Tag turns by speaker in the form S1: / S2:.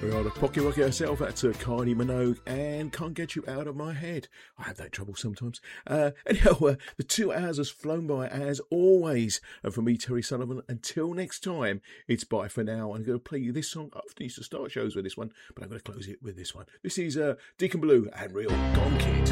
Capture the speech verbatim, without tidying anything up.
S1: Well, the Pocket Rocket herself, that's uh, Kylie Minogue, and Can't Get You Out of My Head. I have that trouble sometimes. Uh, anyhow, uh, the two hours has flown by as always. And for me, Terry Sullivan, until next time, it's bye for now. I'm going to play you this song. I often used to start shows with this one, but I'm going to close it with this one. This is uh, Deacon Blue and Real Gone Kid.